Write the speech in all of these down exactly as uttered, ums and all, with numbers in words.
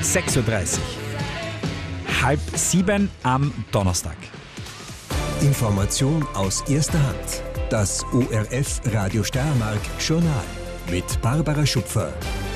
sechs Uhr dreißig. Halb sieben am Donnerstag. Information aus erster Hand. Das O R F Radio Steiermark Journal mit Barbara Schupfer.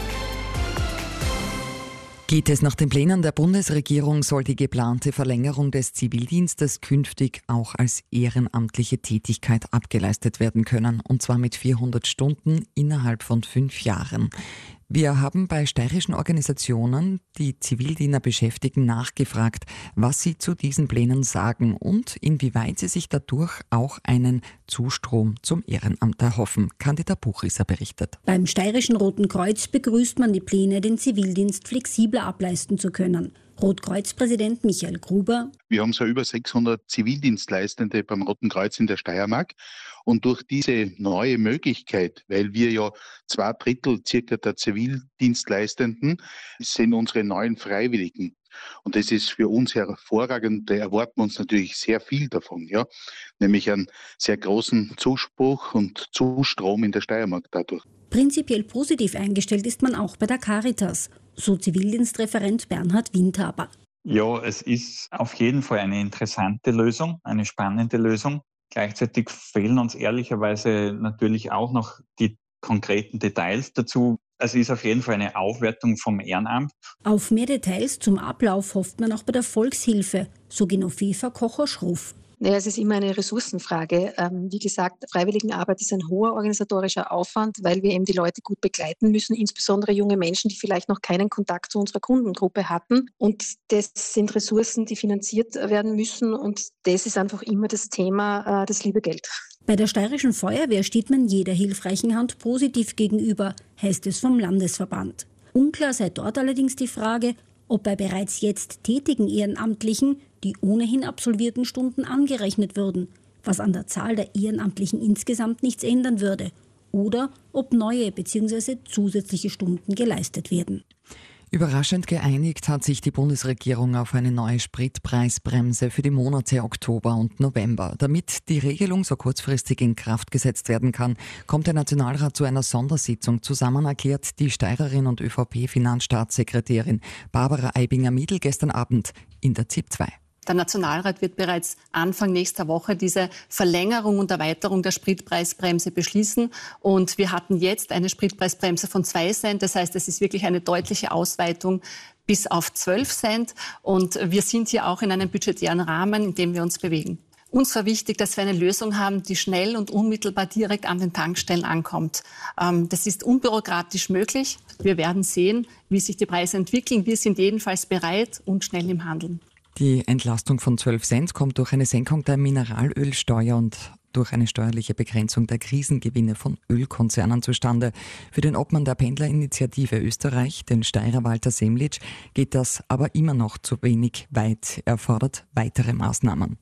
Geht es nach den Plänen der Bundesregierung, soll die geplante Verlängerung des Zivildienstes künftig auch als ehrenamtliche Tätigkeit abgeleistet werden können, und zwar mit vierhundert Stunden innerhalb von fünf Jahren. Wir haben bei steirischen Organisationen, die Zivildiener beschäftigen, nachgefragt, was sie zu diesen Plänen sagen und inwieweit sie sich dadurch auch einen Zustrom zum Ehrenamt erhoffen. Candida Buchrisser berichtet. Beim Steirischen Roten Kreuz begrüßt man die Pläne, den Zivildienst flexibler ableisten zu können. Rotkreuz-Präsident Michael Gruber: Wir haben so über sechshundert Zivildienstleistende beim Roten Kreuz in der Steiermark. Und durch diese neue Möglichkeit, weil wir ja zwei Drittel circa der Zivildienstleistenden sind unsere neuen Freiwilligen. Und das ist für uns hervorragend. Da erwarten wir uns natürlich sehr viel davon, ja, nämlich einen sehr großen Zuspruch und Zustrom in der Steiermark dadurch. Prinzipiell positiv eingestellt ist man auch bei der Caritas, so Zivildienstreferent Bernhard Windhaber. Ja, es ist auf jeden Fall eine interessante Lösung, eine spannende Lösung. Gleichzeitig fehlen uns ehrlicherweise natürlich auch noch die konkreten Details dazu. Es ist auf jeden Fall eine Aufwertung vom Ehrenamt. Auf mehr Details zum Ablauf hofft man auch bei der Volkshilfe, so Genoveva Kocher-Schruff. Naja, es ist immer eine Ressourcenfrage. Ähm, wie gesagt, Freiwilligenarbeit ist ein hoher organisatorischer Aufwand, weil wir eben die Leute gut begleiten müssen, insbesondere junge Menschen, die vielleicht noch keinen Kontakt zu unserer Kundengruppe hatten. Und das sind Ressourcen, die finanziert werden müssen, und das ist einfach immer das Thema, äh, das liebe Geld. Bei der Steirischen Feuerwehr steht man jeder hilfreichen Hand positiv gegenüber, heißt es vom Landesverband. Unklar sei dort allerdings die Frage, ob bei bereits jetzt tätigen Ehrenamtlichen die ohnehin absolvierten Stunden angerechnet würden, was an der Zahl der Ehrenamtlichen insgesamt nichts ändern würde, oder ob neue bzw. zusätzliche Stunden geleistet werden. Überraschend geeinigt hat sich die Bundesregierung auf eine neue Spritpreisbremse für die Monate Oktober und November. Damit die Regelung so kurzfristig in Kraft gesetzt werden kann, kommt der Nationalrat zu einer Sondersitzung zusammen, erklärt die Steirerin und ÖVP-Finanzstaatssekretärin Barbara Aibinger-Miedl gestern Abend in der ZIP zwei. Der Nationalrat wird bereits Anfang nächster Woche diese Verlängerung und Erweiterung der Spritpreisbremse beschließen. Und wir hatten jetzt eine Spritpreisbremse von zwei Cent. Das heißt, es ist wirklich eine deutliche Ausweitung bis auf zwölf Cent. Und wir sind hier auch in einem budgetären Rahmen, in dem wir uns bewegen. Uns war wichtig, dass wir eine Lösung haben, die schnell und unmittelbar direkt an den Tankstellen ankommt. Das ist unbürokratisch möglich. Wir werden sehen, wie sich die Preise entwickeln. Wir sind jedenfalls bereit und schnell im Handeln. Die Entlastung von zwölf Cent kommt durch eine Senkung der Mineralölsteuer und durch eine steuerliche Begrenzung der Krisengewinne von Ölkonzernen zustande. Für den Obmann der Pendlerinitiative Österreich, den Steirer Walter Semlitsch, geht das aber immer noch zu wenig weit. Er fordert weitere Maßnahmen.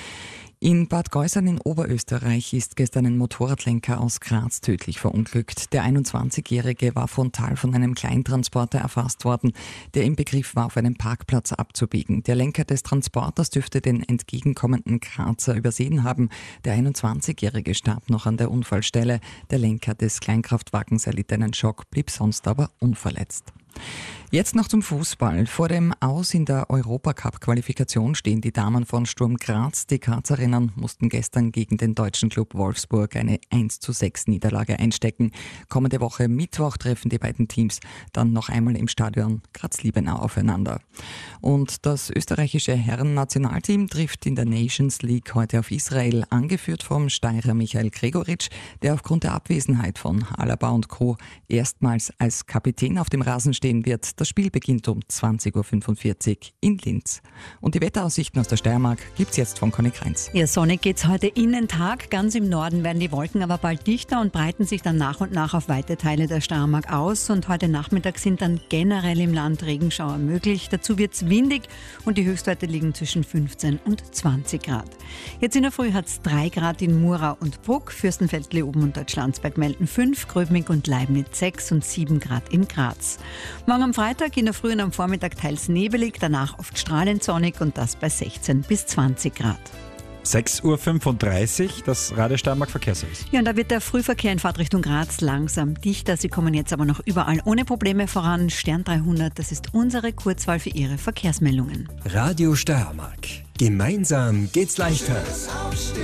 In Bad Gäusern in Oberösterreich ist gestern ein Motorradlenker aus Graz tödlich verunglückt. Der einundzwanzigjährige war frontal von einem Kleintransporter erfasst worden, der im Begriff war, auf einem Parkplatz abzubiegen. Der Lenker des Transporters dürfte den entgegenkommenden Grazer übersehen haben. Der einundzwanzigjährige starb noch an der Unfallstelle. Der Lenker des Kleinkraftwagens erlitt einen Schock, blieb sonst aber unverletzt. Jetzt noch zum Fußball. Vor dem Aus in der Europacup-Qualifikation stehen die Damen von Sturm Graz. Die Grazerinnen mussten gestern gegen den deutschen Club Wolfsburg eine eins zu sechs Niederlage einstecken. Kommende Woche Mittwoch treffen die beiden Teams dann noch einmal im Stadion Graz-Liebenau aufeinander. Und das österreichische Herren-Nationalteam trifft in der Nations League heute auf Israel, angeführt vom Steirer Michael Gregoritsch, der aufgrund der Abwesenheit von Alaba und Co. erstmals als Kapitän auf dem Rasen stehen wird. Das Spiel beginnt um zwanzig Uhr fünfundvierzig in Linz. Und die Wetteraussichten aus der Steiermark gibt's jetzt von Conny Kreinz. Ja, sonnig geht's heute in den Tag. Ganz im Norden werden die Wolken aber bald dichter und breiten sich dann nach und nach auf weite Teile der Steiermark aus. Und heute Nachmittag sind dann generell im Land Regenschauer möglich. Dazu wird's windig und die Höchstwerte liegen zwischen fünfzehn und zwanzig Grad. Jetzt in der Früh hat's drei Grad in Murau und Bruck, Fürstenfeld, Leoben und Deutschlandsberg melden fünf, Gröbming und Leibniz sechs und sieben Grad in Graz. Morgen am Freitag in der Früh und am Vormittag teils nebelig, danach oft strahlend sonnig und das bei sechzehn bis zwanzig Grad. sechs Uhr fünfunddreißig, das Radio Steiermark Verkehrsservice. Ja, und da wird der Frühverkehr in Fahrtrichtung Graz langsam dichter. Sie kommen jetzt aber noch überall ohne Probleme voran. Stern dreihundert, das ist unsere Kurzwahl für Ihre Verkehrsmeldungen. Radio Steiermark. Gemeinsam geht's leichter.